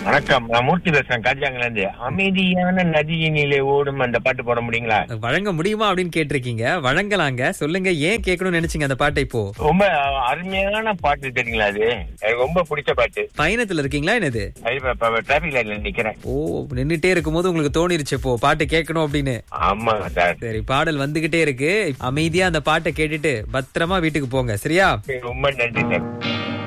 வணக்கம், நான் மூர்த்தி பேசுறேன் காஞ்சாங்கல இருந்து. அமைதியான நதியினிலே ஓடும் அந்த பாட்டு போட முடியுங்களா? வழங்க முடியுமா அப்படின்னு கேட்டிருக்கீங்க. வழங்கலாங்க. சொல்லுங்க, ஏன் கேட்கணும்னு நினைச்சீங்க அந்த பாட்டை இப்போ? ரொம்ப அருமையான பாட்டு தெரியுங்களா? அது எனக்கு ரொம்ப பிடிச்ச பாட்டு. பயணத்துல இருக்கீங்களா என்னது? டிராபிக் லைன்ல நிக்கிறேன். ஓ, நின்னுட்டே இருக்கும்போது உங்களுக்கு தோணிருச்சு இப்போ பாட்டு கேட்கணும் அப்படின்னு. ஆமா சார். சரி, பாடல் வந்துகிட்டே இருக்கு. அமைதியா அந்த பாட்டை கேட்டுட்டு பத்திரமா வீட்டுக்கு போங்க, சரியா? ரொம்ப நன்றி சார்.